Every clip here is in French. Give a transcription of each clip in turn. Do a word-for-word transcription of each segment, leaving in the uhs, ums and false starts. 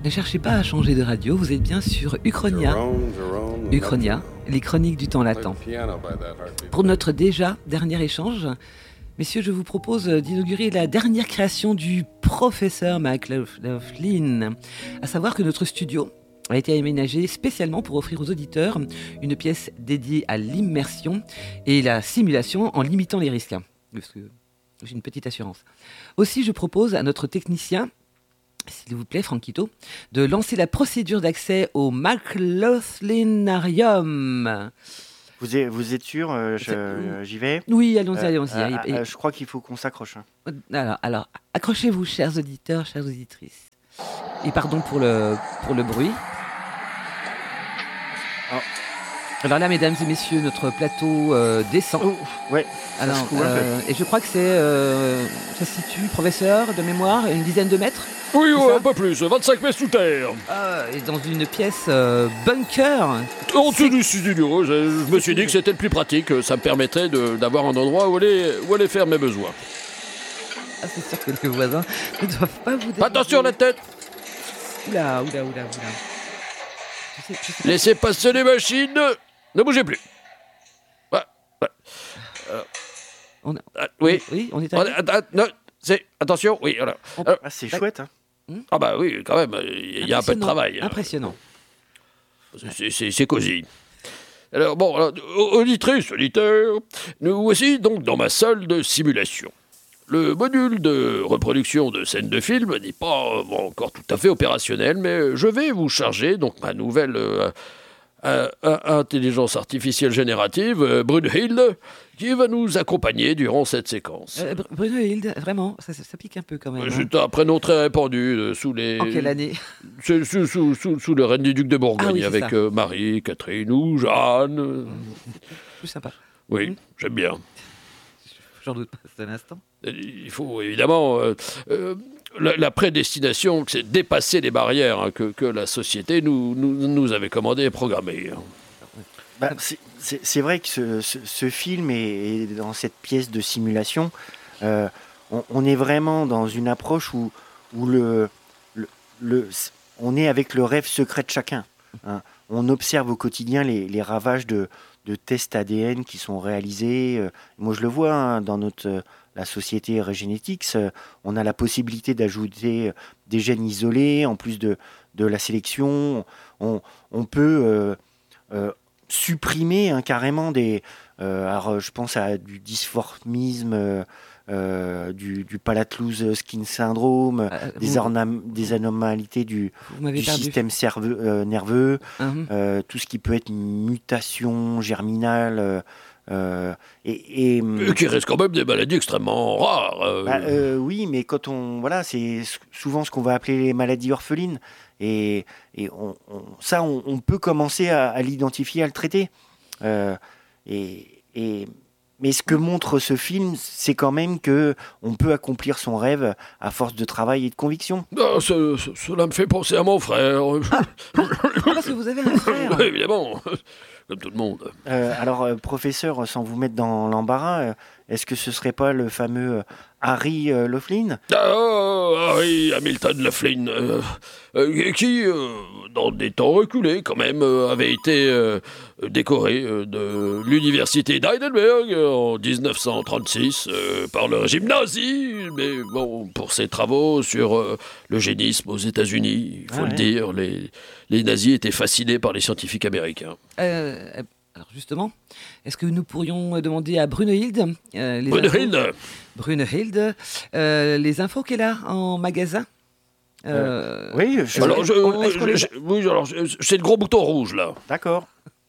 Ne cherchez pas à changer de radio, vous êtes bien sur Uchronia. Uchronia, les chroniques du temps latent. Pour notre déjà dernier échange, messieurs, je vous propose d'inaugurer la dernière création du professeur McLaughlin. À savoir que notre studio a été aménagé spécialement pour offrir aux auditeurs une pièce dédiée à l'immersion et la simulation en limitant les risques. Parce que j'ai une petite assurance. Aussi, je propose à notre technicien, s'il vous plaît, Franquito, de lancer la procédure d'accès au McLaughlinium. Vous êtes, vous êtes sûr euh, je, euh, J'y vais ? Oui, allons-y, euh, allons-y. Euh, Et, euh, je crois qu'il faut qu'on s'accroche. Hein. Alors, alors, accrochez-vous, chers auditeurs, chères auditrices. Et pardon pour le, pour le bruit. Oh. Alors là, mesdames et messieurs, notre plateau euh, descend. Oh, ouais. Alors, euh, et je crois que c'est, euh, ça se situe, professeur, de mémoire, une dizaine de mètres. Oui, ouais, un peu plus, vingt-cinq mètres sous terre. Ah, et dans une pièce euh, bunker. En dessous du studio, je, je me suis dit que c'était le plus pratique, ça me permettrait de, d'avoir un endroit où aller, où aller faire mes besoins. Ah, c'est sûr que les voisins ne doivent pas vous déranger. Attention la tête. Oula, oula, oula, oula. Je sais, je sais Laissez passer les machines, ne bougez plus. Ouais, ouais. Euh, on a... ah, oui. oui, on est on, arrivé. att- non, c'est, attention, oui, voilà. On... Alors, ah, c'est chouette, hein. Ah bah oui, quand même, il y a un peu de travail. Impressionnant. C'est, c'est, c'est cosy. Alors bon, alors, auditrice, auditeur, nous voici donc dans ma salle de simulation. Le module de reproduction de scènes de film n'est pas bon, encore tout à fait opérationnel, mais je vais vous charger donc ma nouvelle euh, euh, euh, intelligence artificielle générative, euh, Brunhilde, qui va nous accompagner durant cette séquence. Euh, Brunhilde, vraiment, ça, ça, ça pique un peu quand même. C'est hein. un prénom très répandu euh, sous les... En quelle année ? sous, sous, sous, sous, sous le règne du duc de Bourgogne, ah oui, avec euh, Marie, Catherine ou Jeanne. Plus sympa. Oui, mmh. J'aime bien. J'en doute pas, c'est un instant. Il faut évidemment... Euh, euh, la, la prédestination, c'est dépasser les barrières hein, que, que la société nous, nous, nous avait commandées et programmées. Bah, c'est, c'est, c'est vrai que ce, ce, ce film est, est dans cette pièce de simulation. Euh, on, on est vraiment dans une approche où, où le, le, le, on est avec le rêve secret de chacun. Hein. On observe au quotidien les, les ravages de, de tests A D N qui sont réalisés. Euh, moi, je le vois hein, dans notre... Euh, la société Regenetics, euh, on a la possibilité d'ajouter des gènes isolés, en plus de, de la sélection. On, on peut euh, euh, supprimer hein, carrément des... Euh, alors, je pense à du dysmorphisme, euh, euh, du, du Palatloose Skin Syndrome, euh, des, ornam- des anomalies du, du système cerveux, euh, nerveux, uh-huh. euh, tout ce qui peut être mutation germinale... Euh, Euh, et, et, et qui reste quand même des maladies extrêmement rares. Euh... Bah, euh, oui, mais quand on voilà, c'est souvent ce qu'on va appeler les maladies orphelines, et, et on, on, ça, on, on peut commencer à, à l'identifier, à le traiter. Euh, et, et mais ce que montre ce film, c'est quand même que on peut accomplir son rêve à force de travail et de conviction. Ah, ce, ce, cela me fait penser à mon frère. Ah, parce que vous avez un frère. Oui, évidemment. Comme tout le monde. Euh, alors, euh, professeur, sans vous mettre dans l'embarras, euh, est-ce que ce serait pas le fameux euh, Harry euh, Laughlin ? Ah, Harry Hamilton Laughlin, euh, euh, qui, euh, dans des temps reculés, quand même, euh, avait été euh, décoré euh, de l'université d'Heidelberg en dix-neuf cent trente-six euh, par le régime nazi, mais bon, pour ses travaux sur euh, l'eugénisme aux États-Unis, il faut ah, le ouais. dire, les, les nazis étaient fascinés par les scientifiques américains. Euh, alors justement, est-ce que nous pourrions demander à Brunhilde euh, les Brunhilde infos, Brunhilde euh, les infos qu'elle a en magasin euh, euh, Oui, je, alors, je, je, je, oui, alors je, c'est le gros bouton rouge là. D'accord.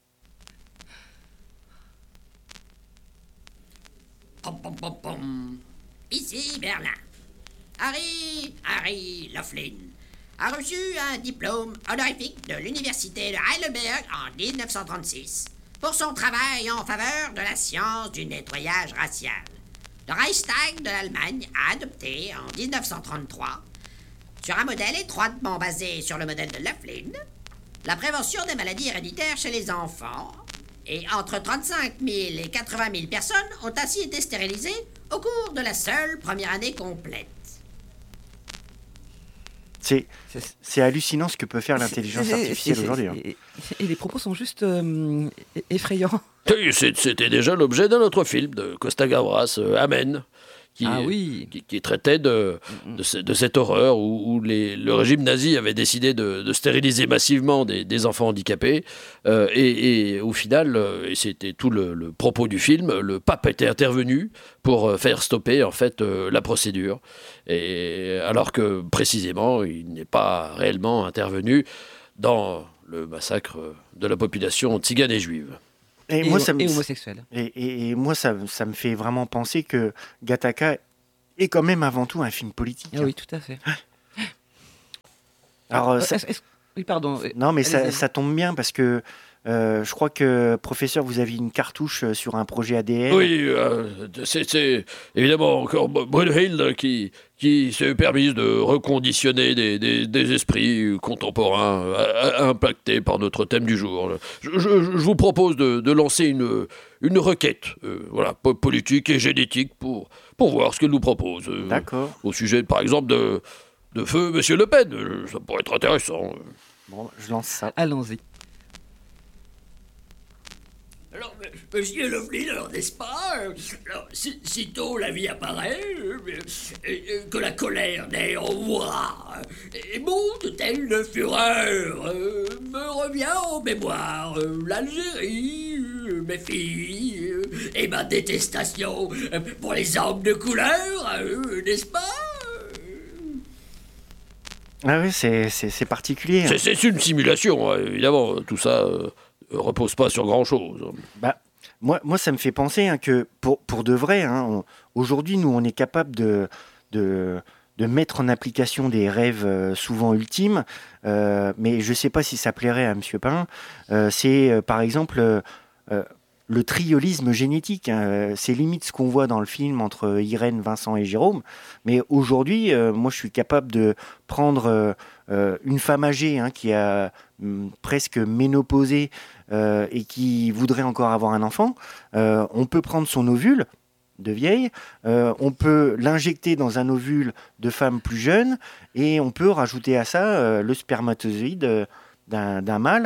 Pom, pom, pom, pom. Ici Berlin. Harry, Harry Laughlin a reçu un diplôme honorifique de l'université de Heidelberg en dix-neuf cent trente-six pour son travail en faveur de la science du nettoyage racial. Le Reichstag de l'Allemagne a adopté en dix-neuf cent trente-trois, sur un modèle étroitement basé sur le modèle de Laughlin, la prévention des maladies héréditaires chez les enfants, et entre trente-cinq mille et quatre-vingt mille personnes ont ainsi été stérilisées au cours de la seule première année complète. C'est, c'est hallucinant ce que peut faire l'intelligence C'est- artificielle c'est- aujourd'hui. hein. Et, et les propos sont juste euh, effrayants. Oui, c'est- C'était déjà l'objet d'un autre film de Costa Gavras, euh, Amen, qui, Ah oui. qui, qui traitait de, de, ce- de cette horreur où, où les- le régime nazi avait décidé de, de stériliser massivement des, des enfants handicapés. Euh, et, et au final, euh, et c'était tout le, le propos du film, le pape était intervenu pour euh, faire stopper en fait euh, la procédure. Et, alors que précisément, il n'est pas réellement intervenu dans le massacre de la population tzigane et juive. Et, Et, moi, ça me, et homosexuel. et, et- et moi, ça, ça me fait vraiment penser que Gattaca est quand même avant tout un film politique. Ah hein. oui, tout à fait. Alors, euh, Euh, ça- est-ce- est-ce- Oui, pardon. non, mais ça, Allez-y. ça tombe bien parce que euh, je crois que, professeur, vous aviez une cartouche euh, sur un projet A D N. Oui, euh, c'est c'est évidemment encore Brunhild qui, qui s'est permise de reconditionner des, des- des esprits contemporains euh, impactés par notre thème du jour. Je, je- je vous propose de, de lancer une, une requête euh, voilà, po- politique et génétique pour, pour voir ce qu'elle nous propose. euh, D'accord. Au sujet, par exemple, de, de feu Monsieur Le Pen. Euh, Ça pourrait être intéressant. Bon, je lance ça. Allons-y. Alors, m- monsieur Loveline, alors n'est-ce pas euh, alors, si- Sitôt la vie apparaît, euh, euh, euh, que la colère naît en moi, euh, et monte telle de fureur, euh, me revient en mémoire euh, l'Algérie, euh, mes filles, euh, et ma détestation euh, pour les hommes de couleur, euh, n'est-ce pas Ah oui, c'est, c'est, c'est particulier. hein. C'est c'est une simulation, hein, évidemment. Tout ça euh, repose pas sur grand-chose. Bah, moi, moi, ça me fait penser hein, que pour, pour de vrai, hein, on- aujourd'hui, nous, on est capable de, de, de mettre en application des rêves euh, souvent ultimes, euh, mais je ne sais pas si ça plairait à M. Pain. Euh, c'est, euh, par exemple, euh, euh, le triolisme génétique. hein. C'est limite ce qu'on voit dans le film entre Irène, Vincent et Jérôme. Mais aujourd'hui, euh, moi, je suis capable de prendre euh, euh, une femme âgée hein, qui a hum, presque ménopausé euh, et qui voudrait encore avoir un enfant. Euh, on peut prendre son ovule de vieille, euh, on peut l'injecter dans un ovule de femme plus jeune et on peut rajouter à ça euh, le spermatozoïde euh, d'un, d'un mâle.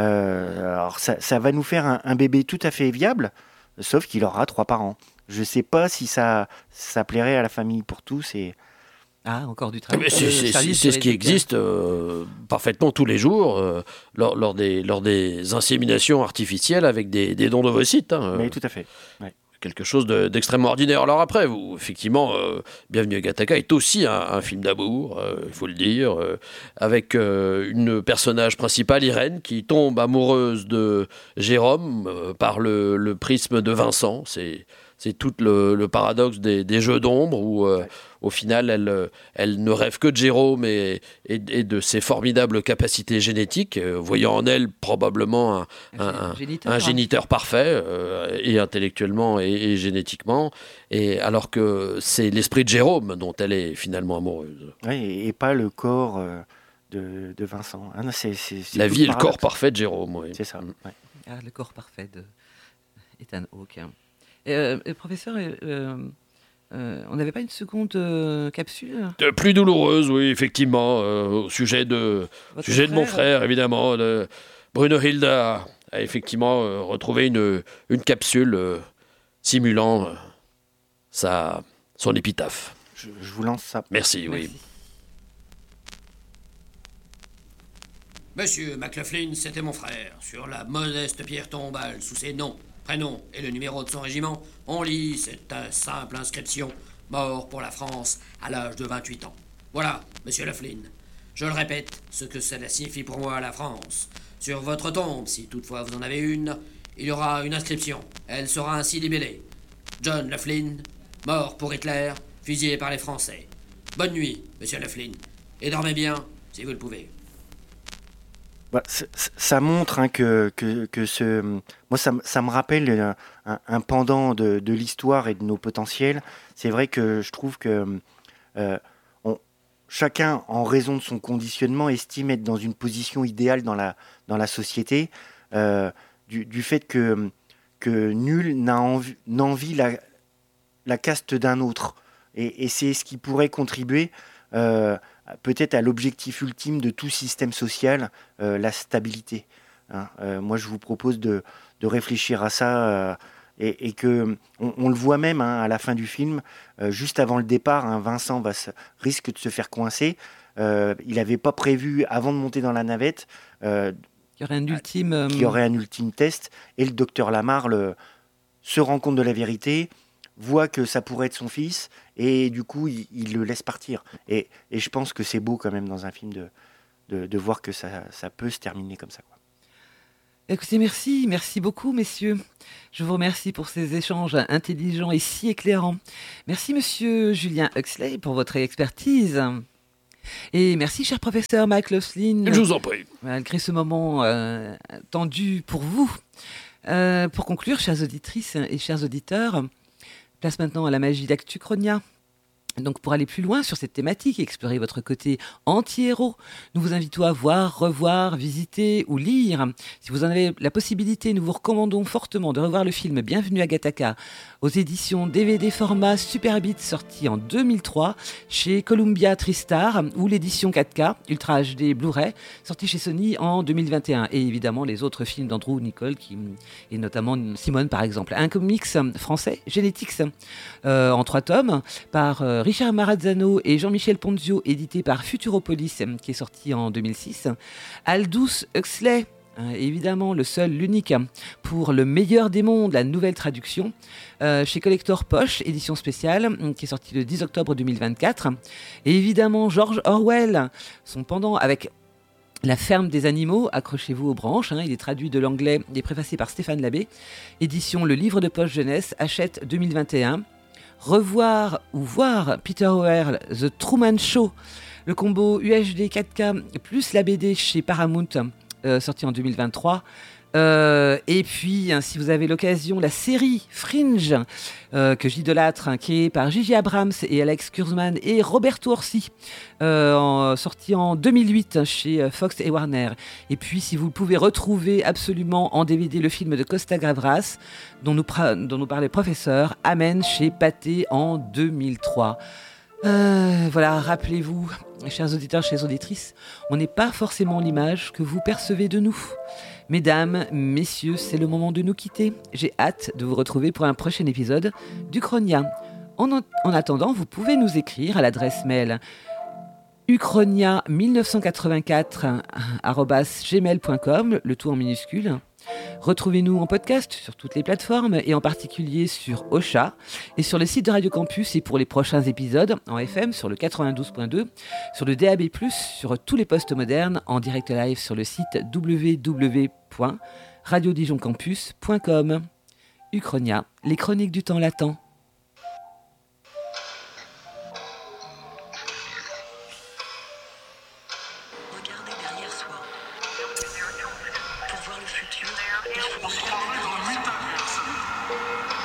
Euh, alors ça, ça va nous faire un, un bébé tout à fait viable, sauf qu'il aura trois parents. Je ne sais pas si ça, ça plairait à la famille pour tous. Et... Ah, encore du travail. Mais c'est Le c'est- service c'est ce qui juridique. existe euh, parfaitement tous les jours euh, lors, lors des, lors des inséminations artificielles avec des, des dons d'ovocytes. hein, Mais euh, tout à fait. Ouais. quelque chose de- d'extrêmement ordinaire. Alors après, vous, effectivement, euh, Bienvenue à Gattaca est aussi un, un film d'amour, euh, il faut le dire, euh, avec euh, une personnage principale, Irène, qui tombe amoureuse de Jérôme euh, par le, le prisme de Vincent. C'est c'est tout le, le paradoxe des, des jeux d'ombre où, euh, Ouais. au final, elle, euh, elle ne rêve que de Jérôme et, et- et de ses formidables capacités génétiques, euh, voyant en elle probablement un, un- un- géniteur, un hein. géniteur parfait, euh, et intellectuellement et, et génétiquement, et alors que c'est l'esprit de Jérôme dont elle est finalement amoureuse. Ouais, et, et pas le corps euh, de, de Vincent. Ah non, c'est, c'est, c'est La tout vie et le paradoxe. corps parfait de Jérôme. Oui. C'est ça. Mm. ouais. Ah, le corps parfait de Ethan Hawke. Et, euh, et professeur, euh, euh, on n'avait pas une seconde euh, capsule Euh, Plus douloureuse, oui, effectivement, euh, au sujet de, Votre sujet de mon frère frère, évidemment. Le- Brunhild a, a effectivement euh, retrouvé une, une capsule euh, simulant euh, sa, son épitaphe. Je, je vous lance ça. Merci, oui. Merci. Monsieur McLaughlin, c'était mon frère. Sur la modeste pierre tombale, sous ses noms, prénoms et le numéro de son régiment, on lit cette euh, simple inscription. Mort pour la France à l'âge de vingt-huit ans. Voilà, monsieur Laughlin. Je le répète, ce que cela signifie pour moi la France. Sur votre tombe, si toutefois vous en avez une, il y aura une inscription. Elle sera ainsi libellée. John Laughlin, mort pour Hitler, fusillé par les Français. Bonne nuit, monsieur Laughlin. Et dormez bien, si vous le pouvez. Bah, c- c- ça montre hein, que, que, que ce. Moi, ça, m- ça me rappelle un, un- un pendant de, de l'histoire et de nos potentiels. C'est vrai que je trouve que euh, on- chacun, en raison de son conditionnement, estime être dans une position idéale dans la, dans la société, euh, du, du fait que, que nul n'a envi, n'envie la, la caste d'un autre. Et, et c'est ce qui pourrait contribuer euh, peut-être à l'objectif ultime de tout système social, euh, la stabilité. Hein. Euh, moi, je vous propose de, de réfléchir à ça euh, et, et que on, on le voit même hein, à la fin du film, euh, juste avant le départ, hein, Vincent va se, risque de se faire coincer. Euh, il n'avait pas prévu, avant de monter dans la navette, euh, qu'il y aurait un ultime, euh... qu'il y aurait un ultime test. Et le docteur Lamarle se rend compte de la vérité, voit que ça pourrait être son fils, et du coup, il, il le laisse partir. Et, et je pense que c'est beau quand même dans un film de, de, de voir que ça, ça peut se terminer comme ça, quoi. Écoutez, merci, merci beaucoup, messieurs. Je vous remercie pour ces échanges intelligents et si éclairants. Merci, monsieur Julien Huxley, pour votre expertise. Et merci, cher professeur Mike Laughlin. Je vous en prie. Malgré ce moment euh, tendu pour vous. Euh, pour conclure, chères auditrices et chers auditeurs, place maintenant à la magie d'Actuchronia. Donc pour aller plus loin sur cette thématique et explorer votre côté anti-héros, nous vous invitons à voir, revoir, visiter ou lire. Si vous en avez la possibilité, nous vous recommandons fortement de revoir le film Bienvenue à Gattaca aux éditions D V D format Superbit sorti en deux mille trois chez Columbia TriStar ou l'édition quatre K Ultra H D Blu-ray sorti chez Sony en deux mille vingt et un. Et évidemment les autres films d'Andrew Niccol qui, et notamment Simone par exemple. Un comics français, Genetics, euh, en trois tomes par euh, Richard Marazzano et Jean-Michel Ponzio, édité par Futuropolis, qui est sorti en deux mille six. Aldous Huxley, hein, évidemment le seul, l'unique, pour Le meilleur des mondes, la nouvelle traduction, euh, chez Collector Poche, édition spéciale, qui est sorti le dix octobre deux mille vingt-quatre. Et évidemment George Orwell, son pendant avec La ferme des animaux, accrochez-vous aux branches, hein, il est traduit de l'anglais et préfacé par Stéphane Labbé, édition Le livre de poche jeunesse, Hachette deux mille vingt et un. Revoir ou voir Peter Weir, The Truman Show, le combo U H D quatre K plus la B D chez Paramount, euh, sorti en deux mille vingt-trois. Euh, et puis, hein, si vous avez l'occasion, la série Fringe, euh, que j'idolâtre, hein, qui est par Gigi Abrams et Alex Kurzman et Roberto Orsi, euh, en, sorti en deux mille huit chez Fox et Warner. Et puis, si vous pouvez retrouver absolument en D V D le film de Costa Gavras, dont nous, pra- dont nous parlait Professeur, Amen, chez Pathé en deux mille trois. Euh, voilà, rappelez-vous, chers auditeurs, chères auditrices, on n'est pas forcément l'image que vous percevez de nous. Mesdames, messieurs, c'est le moment de nous quitter. J'ai hâte de vous retrouver pour un prochain épisode d'Uchronia. En, en attendant, vous pouvez nous écrire à l'adresse mail uchronia mille neuf cent quatre-vingt-quatre arobase gmail point com, le tout en minuscule. Retrouvez-nous en podcast sur toutes les plateformes et en particulier sur Ocha et sur le site de Radio Campus et pour les prochains épisodes en F M sur le quatre-vingt-douze point deux, sur le D A B plus, sur tous les postes modernes en direct live sur le site w w w point radio dijon campus point com. Uchronia, les chroniques du temps latent. Regardez derrière soi. Pour voir le futur, il faut regarder derrière soi.